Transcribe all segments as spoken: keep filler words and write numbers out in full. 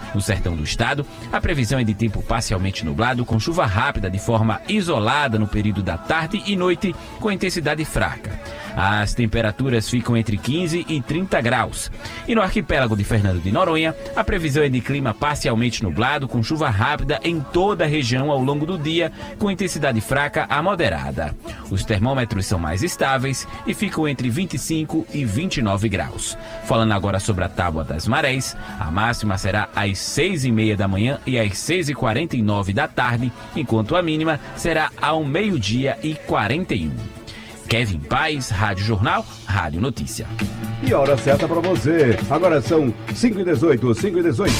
No sertão do estado, a previsão é de tempo parcialmente nublado, com chuva rápida de forma isolada no período da tarde e noite, com intensidade fraca. As temperaturas ficam entre quinze e trinta graus. E no arquipélago de Fernando de Noronha, a previsão é de clima parcialmente nublado, com chuva rápida em toda a região ao longo do dia, com intensidade fraca a moderada. Os termômetros são mais estáveis e ficam entre vinte e cinco e vinte e nove graus. Falando agora sobre a tábua das marés, a máxima será às seis e meia da manhã e às seis e quarenta e nove da tarde, enquanto a mínima será ao meio-dia e quarenta e um. Kevin Paz, Rádio Jornal, Rádio Notícia. E hora certa para você. Agora são cinco e dezoito, cinco e dezoito.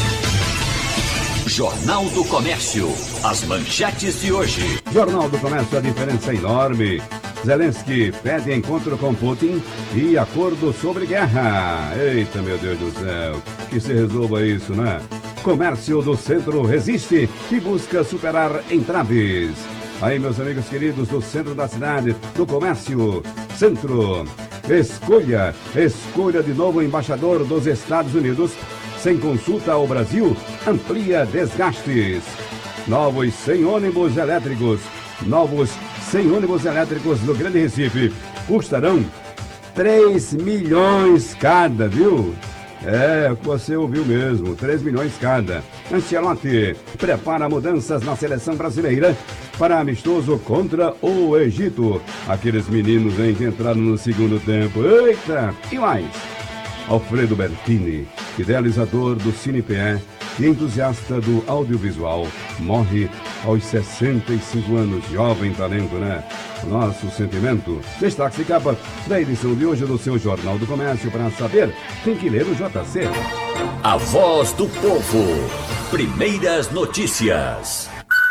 Jornal do Comércio. As manchetes de hoje. Jornal do Comércio, a diferença é enorme. Zelensky pede encontro com Putin e acordo sobre guerra. Eita, meu Deus do céu. Que se resolva isso, né? Comércio do Centro resiste e busca superar entraves. Aí, meus amigos queridos do centro da cidade, do Comércio Centro. Escolha, escolha de novo embaixador dos Estados Unidos. Sem consulta ao Brasil, amplia desgastes. Novos cem ônibus elétricos. Novos cem ônibus elétricos no Grande Recife custarão três milhões cada, viu? É, você ouviu mesmo, três milhões cada. Ancelotti prepara mudanças na seleção brasileira para amistoso contra o Egito. Aqueles meninos, hein, que entraram no segundo tempo. Eita! E mais? Alfredo Bertini, idealizador do CinePE e entusiasta do audiovisual, morre aos sessenta e cinco anos. Jovem talento, né? Nosso sentimento. Destaque de capa da edição de hoje do seu Jornal do Comércio. Para saber, tem que ler o J C. A voz do povo. Primeiras notícias.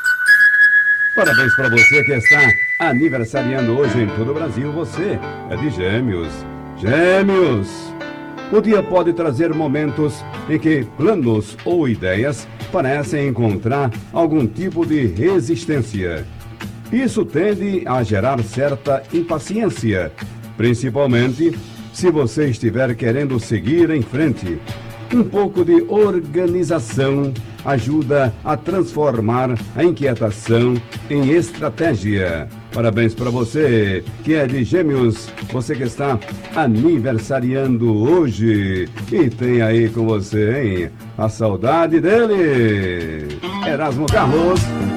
Parabéns para você que está aniversariando hoje em todo o Brasil. Você é de Gêmeos. Gêmeos! O dia pode trazer momentos em que planos ou ideias parecem encontrar algum tipo de resistência. Isso tende a gerar certa impaciência, principalmente se você estiver querendo seguir em frente. Um pouco de organização ajuda a transformar a inquietação em estratégia. Parabéns para você, que é de Gêmeos, você que está aniversariando hoje. E tem aí com você, hein, a saudade dele, Erasmo Carlos.